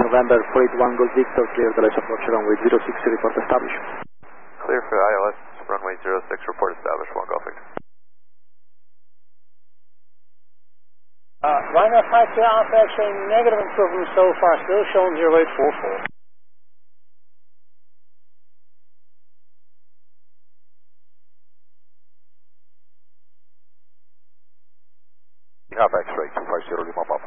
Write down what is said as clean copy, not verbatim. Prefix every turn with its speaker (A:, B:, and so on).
A: November, flight 1 Golf Victor, clear the LS approach runway 06, report established.
B: Clear for ILS, runway 06, report established, 1 Golf Victor.
C: Ryanair 52 Alpha X-ray, negative improvement so far, still showing 0844.
D: Alpha X-ray 250 Lima Papa.